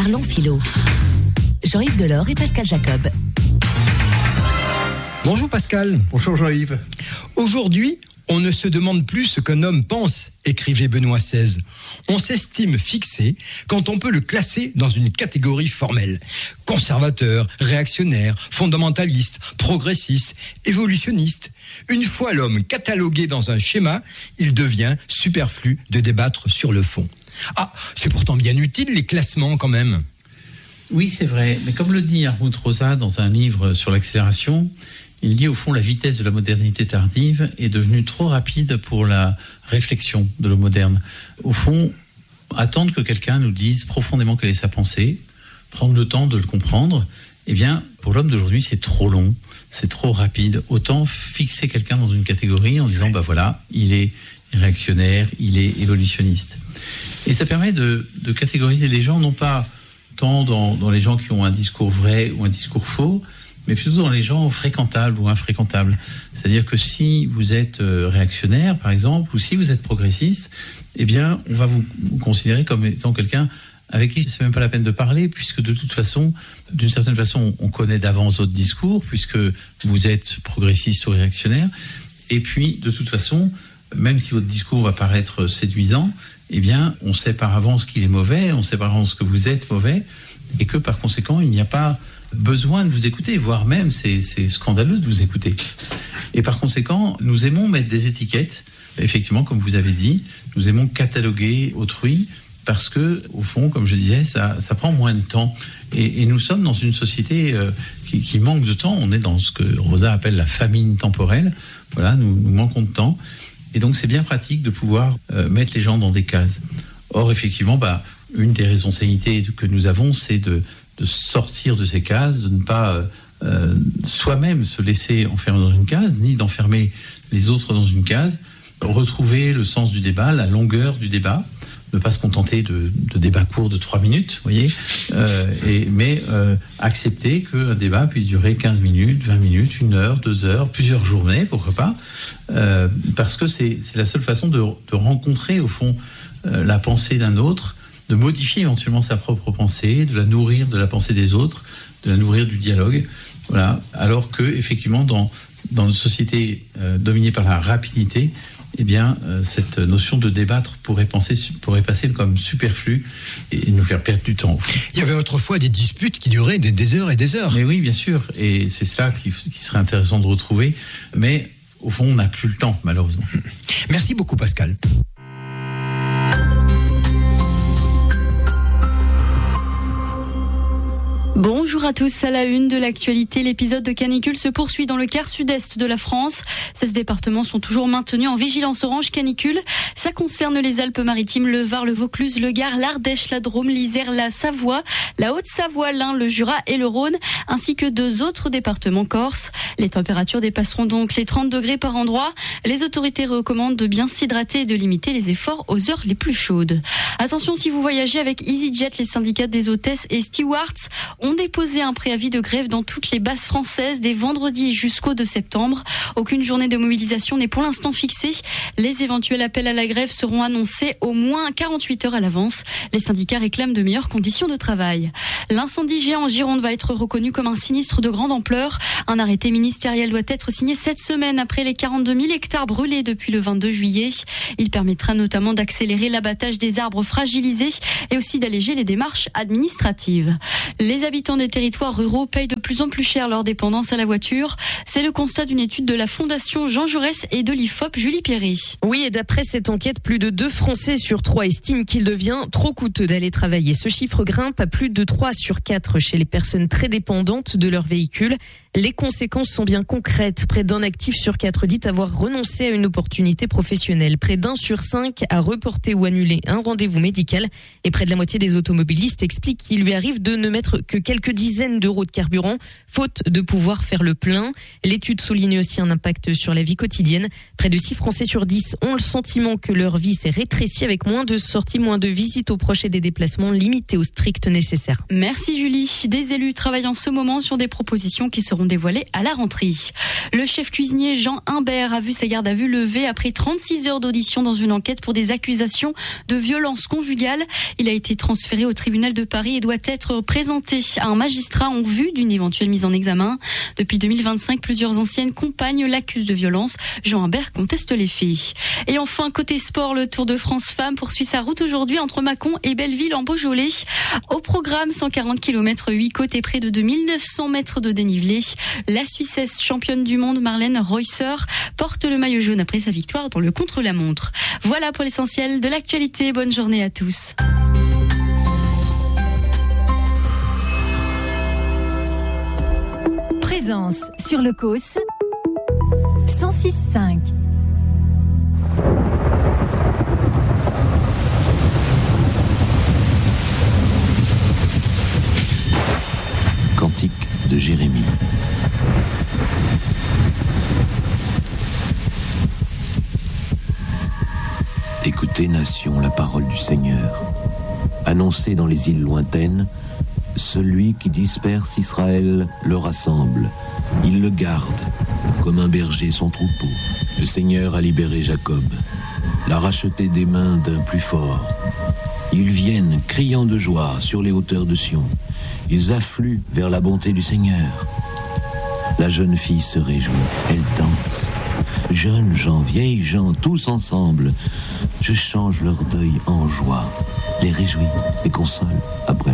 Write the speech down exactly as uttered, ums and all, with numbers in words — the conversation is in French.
Parlons philo. Jean-Yves Delors et Pascal Jacob. Bonjour Pascal. Bonjour Jean-Yves. Aujourd'hui, on ne se demande plus ce qu'un homme pense, écrivait Benoît seize. On s'estime fixé quand on peut le classer dans une catégorie formelle. Conservateur, réactionnaire, fondamentaliste, progressiste, évolutionniste. Une fois l'homme catalogué dans un schéma, il devient superflu de débattre sur le fond. Ah, c'est pourtant bien utile les classements quand même. Oui, c'est vrai. Mais comme le dit Hartmut Rosa dans un livre sur l'accélération, il dit au fond la vitesse de la modernité tardive est devenue trop rapide pour la réflexion de l'homme moderne. Au fond, attendre que quelqu'un nous dise profondément quelle est sa pensée, prendre le temps de le comprendre, eh bien, pour l'homme d'aujourd'hui, c'est trop long, c'est trop rapide. Autant fixer quelqu'un dans une catégorie en disant, bah voilà, il est réactionnaire, il est évolutionniste. Et ça permet de, de catégoriser les gens, non pas tant dans, dans les gens qui ont un discours vrai ou un discours faux, mais plutôt dans les gens fréquentables ou infréquentables. C'est-à-dire que si vous êtes réactionnaire, par exemple, ou si vous êtes progressiste, eh bien, on va vous, vous considérer comme étant quelqu'un avec qui c'est même pas la peine de parler, puisque de toute façon, d'une certaine façon, on connaît d'avance votre discours, puisque vous êtes progressiste ou réactionnaire. Et puis, de toute façon, même si votre discours va paraître séduisant, eh bien, on sait par avance qu'il est mauvais, on sait par avance que vous êtes mauvais, et que par conséquent, il n'y a pas besoin de vous écouter, voire même c'est, c'est scandaleux de vous écouter. Et par conséquent, nous aimons mettre des étiquettes, effectivement, comme vous avez dit, nous aimons cataloguer autrui, parce que, au fond, comme je disais, ça, ça prend moins de temps. Et, et nous sommes dans une société euh, qui, qui manque de temps, on est dans ce que Rosa appelle la famine temporelle, voilà, nous, nous manquons de temps, et donc c'est bien pratique de pouvoir euh, mettre les gens dans des cases. Or, effectivement, bah, une des responsabilités que nous avons, c'est de de sortir de ces cases, de ne pas euh, soi-même se laisser enfermer dans une case, ni d'enfermer les autres dans une case, retrouver le sens du débat, la longueur du débat, ne pas se contenter de, de débats courts de trois minutes, vous voyez, euh, et, mais euh, accepter qu'un débat puisse durer quinze minutes, vingt minutes, une heure, deux heures, plusieurs journées, pourquoi pas, euh, parce que c'est, c'est la seule façon de, de rencontrer, au fond, euh, la pensée d'un autre, de modifier éventuellement sa propre pensée, de la nourrir de la pensée des autres, de la nourrir du dialogue, voilà. Alors que effectivement dans dans une société euh, dominée par la rapidité, eh bien euh, cette notion de débattre pourrait penser pourrait passer comme superflu et nous faire perdre du temps. Il y avait autrefois des disputes qui duraient des, des heures et des heures. Mais oui, bien sûr, et c'est cela qui, qui serait intéressant de retrouver, mais au fond on n'a plus le temps malheureusement. Merci beaucoup Pascal. Bonjour à tous, à la une de l'actualité, l'épisode de canicule se poursuit dans le quart sud-est de la France. seize départements sont toujours maintenus en vigilance orange canicule. Ça concerne les Alpes-Maritimes, le Var, le Vaucluse, le Gard, l'Ardèche, la Drôme, l'Isère, la Savoie, la Haute-Savoie, l'Ain, le Jura et le Rhône, ainsi que deux autres départements corses. Les températures dépasseront donc les trente degrés par endroit. Les autorités recommandent de bien s'hydrater et de limiter les efforts aux heures les plus chaudes. Attention, si vous voyagez avec EasyJet, les syndicats des hôtesses et stewards ont déposé un préavis de grève dans toutes les bases françaises dès vendredi jusqu'au deux septembre. Aucune journée de mobilisation n'est pour l'instant fixée. Les éventuels appels à la grève seront annoncés au moins quarante-huit heures à l'avance. Les syndicats réclament de meilleures conditions de travail. L'incendie géant en Gironde va être reconnu comme un sinistre de grande ampleur. Un arrêté ministériel doit être signé cette semaine après les quarante-deux mille hectares brûlés depuis le vingt-deux juillet. Il permettra notamment d'accélérer l'abattage des arbres fragilisés et aussi d'alléger les démarches administratives. Les habitants des territoires ruraux payent de plus en plus cher leur dépendance à la voiture. C'est le constat d'une étude de la Fondation Jean Jaurès et de l'I F O P Julie Perret. Oui, et d'après cette enquête, plus de deux Français sur trois estiment qu'il devient trop coûteux d'aller travailler. Ce chiffre grimpe à plus de trois sur quatre chez les personnes très dépendantes de leur véhicule. Les conséquences sont bien concrètes. Près d'un actif sur quatre dit avoir renoncé à une opportunité professionnelle. Près d'un sur cinq a reporté ou annulé un rendez-vous médical. Et près de la moitié des automobilistes expliquent qu'il lui arrive de ne mettre que quelques dizaines d'euros de carburant, faute de pouvoir faire le plein. L'étude souligne aussi un impact sur la vie quotidienne. Près de six Français sur dix ont le sentiment que leur vie s'est rétrécie avec moins de sorties, moins de visites aux proches et des déplacements limités au strict nécessaire. Merci Julie. Des élus travaillent en ce moment sur des propositions qui seront seront dévoilées à la rentrée. Le chef cuisinier Jean Imbert a vu sa garde à vue levée après trente-six heures d'audition dans une enquête pour des accusations de violence conjugale. Il a été transféré au tribunal de Paris et doit être présenté à un magistrat en vue d'une éventuelle mise en examen. Depuis deux mille vingt-cinq, plusieurs anciennes compagnes l'accusent de violence. Jean Imbert conteste les faits. Et enfin, côté sport, le Tour de France Femmes poursuit sa route aujourd'hui entre Mâcon et Belleville en Beaujolais. Au programme, cent quarante kilomètres, huit côtes et près de deux mille neuf cents mètres de dénivelé. La Suissesse championne du monde, Marlène Reusser, porte le maillot jaune après sa victoire dans le contre-la-montre. Voilà pour l'essentiel de l'actualité. Bonne journée à tous. Présence sur le C O S cent six virgule cinq. Cantique de Jérémie. Écoutez, nation, la parole du Seigneur. Annoncez dans les îles lointaines, celui qui disperse Israël le rassemble. Il le garde, comme un berger son troupeau. Le Seigneur a libéré Jacob, l'a racheté des mains d'un plus fort. Ils viennent, criant de joie, sur les hauteurs de Sion. Ils affluent vers la bonté du Seigneur. La jeune fille se réjouit, elle danse. Jeunes gens, vieilles gens, tous ensemble. Je change leur deuil en joie, les réjouis, les console. Après